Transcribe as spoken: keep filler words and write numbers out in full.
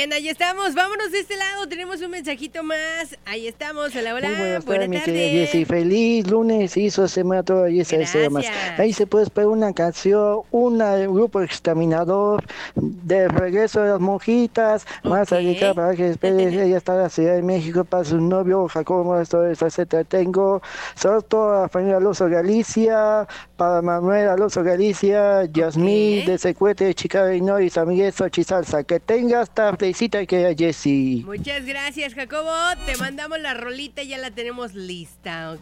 bien, ahí estamos. Vámonos de este lado. Tenemos un mensajito más. Ahí estamos. Hola, hola. Muy buenas Buenas tardes, mi tardes. querida Jessy. Feliz lunes, hizo semana toda y ese deseo más. Gracias. Ahí se puede esperar una canción, una, un grupo exterminador, de regreso de las monjitas, más Ok. allá para que espere, ella está en la Ciudad de México para su novio, Jacobo, esto, esta etcétera. Tengo, sobre todo a la familia Alonso Galicia, para Manuel Alonso Galicia, Yasmín de Ok. Secuete, de Chicago, Illinois, San Miguel, Xochitl, Salsa. Que tengas esta felicita que Jessy. Muchas gracias, Jacobo. Te mandamos la rolita y ya la tenemos lista, ¿ok?